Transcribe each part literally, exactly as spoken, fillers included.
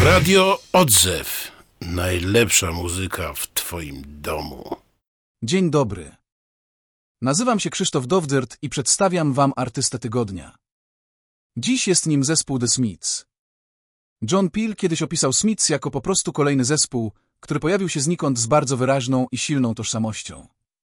Radio Odzew. Najlepsza muzyka w twoim domu. Dzień dobry. Nazywam się Krzysztof Dowdzert i przedstawiam wam artystę tygodnia. Dziś jest nim zespół The Smiths. John Peel kiedyś opisał Smiths jako po prostu kolejny zespół, który pojawił się znikąd z bardzo wyraźną i silną tożsamością.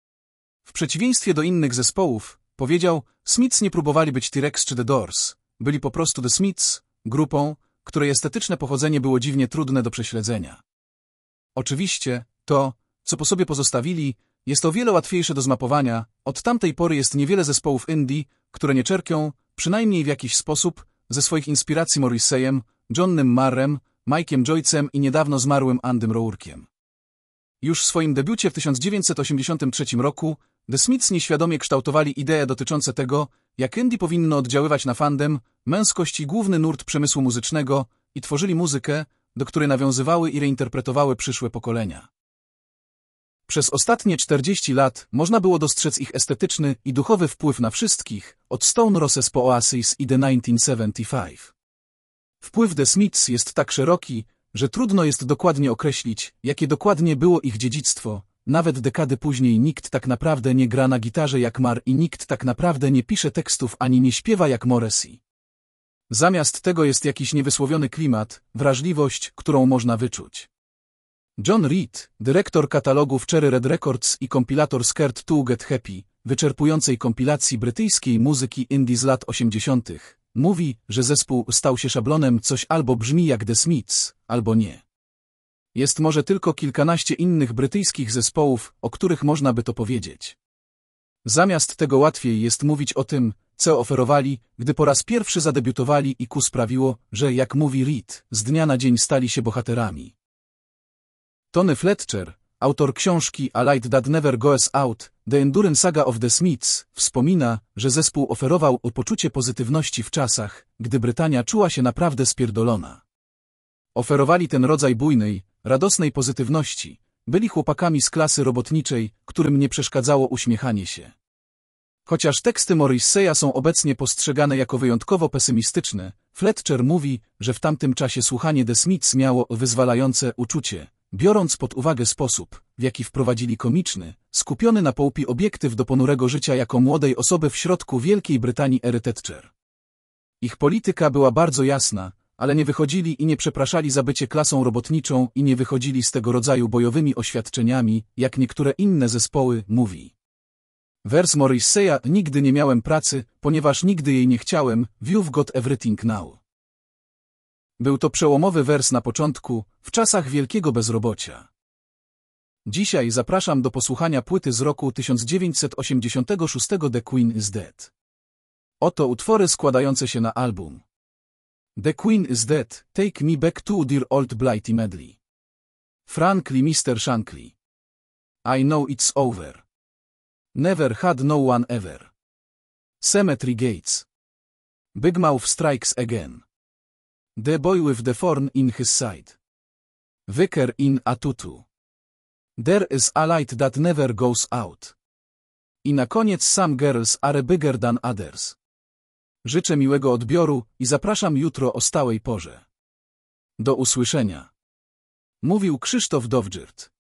W przeciwieństwie do innych zespołów, powiedział, Smiths nie próbowali być T-Rex czy The Doors, byli po prostu The Smiths, grupą, której estetyczne pochodzenie było dziwnie trudne do prześledzenia. Oczywiście, to, co po sobie pozostawili, jest o wiele łatwiejsze do zmapowania. Od tamtej pory jest niewiele zespołów indie, które nie czerpią, przynajmniej w jakiś sposób, ze swoich inspiracji Morrisseyem, Johnem Marrem, Mike'iem Joyce'em i niedawno zmarłym Andym Rourke'iem. Już w swoim debiucie w tysiąc dziewięćset osiemdziesiątym trzecim roku The Smiths nieświadomie kształtowali idee dotyczące tego, jak indie powinno oddziaływać na fandom, męskość i główny nurt przemysłu muzycznego i tworzyli muzykę, do której nawiązywały i reinterpretowały przyszłe pokolenia. Przez ostatnie czterdzieści lat można było dostrzec ich estetyczny i duchowy wpływ na wszystkich, od Stone Roses po Oasis i The tysiąc dziewięćset siedemdziesiąt pięć. Wpływ The Smiths jest tak szeroki, że trudno jest dokładnie określić, jakie dokładnie było ich dziedzictwo. Nawet dekady później nikt tak naprawdę nie gra na gitarze jak Marr i nikt tak naprawdę nie pisze tekstów ani nie śpiewa jak Morrissey. Zamiast tego jest jakiś niewysłowiony klimat, wrażliwość, którą można wyczuć. John Reid, dyrektor katalogów Cherry Red Records i kompilator Scared to Get Happy, wyczerpującej kompilacji brytyjskiej muzyki indie z lat osiemdziesiątych, mówi, że zespół stał się szablonem, coś albo brzmi jak The Smiths, albo nie. Jest może tylko kilkanaście innych brytyjskich zespołów, o których można by to powiedzieć. Zamiast tego łatwiej jest mówić o tym, co oferowali, gdy po raz pierwszy zadebiutowali i ku sprawiło, że, jak mówi Reid, z dnia na dzień stali się bohaterami. Tony Fletcher, autor książki A Light That Never Goes Out, The Enduring Saga of the Smiths, wspomina, że zespół oferował poczucie pozytywności w czasach, gdy Brytania czuła się naprawdę spierdolona. Oferowali ten rodzaj bujnej, radosnej pozytywności, byli chłopakami z klasy robotniczej, którym nie przeszkadzało uśmiechanie się. Chociaż teksty Morrisseya są obecnie postrzegane jako wyjątkowo pesymistyczne, Fletcher mówi, że w tamtym czasie słuchanie The Smiths miało wyzwalające uczucie, biorąc pod uwagę sposób, w jaki wprowadzili komiczny, skupiony na połupi obiektyw do ponurego życia jako młodej osoby w środku Wielkiej Brytanii ery Thatcher. Ich polityka była bardzo jasna, ale nie wychodzili i nie przepraszali za bycie klasą robotniczą i nie wychodzili z tego rodzaju bojowymi oświadczeniami, jak niektóre inne zespoły, mówi. Wers Morrisseya: nigdy nie miałem pracy, ponieważ nigdy jej nie chciałem, you've got everything now. Był to przełomowy wers na początku, w czasach wielkiego bezrobocia. Dzisiaj zapraszam do posłuchania płyty z roku tysiąc dziewięćset osiemdziesiątego szóstego The Queen is Dead. Oto utwory składające się na album. The Queen is Dead, Take Me Back to Dear Old Blighty Medley. Frankly mister Shankly. I Know It's Over. Never Had No One Ever. Cemetery Gates. Big Mouth Strikes Again. The Boy with the Thorn in His Side. Vicar in a Tutu. There is a light that never goes out. I na koniec Some Girls Are Bigger Than Others. Życzę miłego odbioru i zapraszam jutro o stałej porze. Do usłyszenia. Mówił Krzysztof Dowdzert.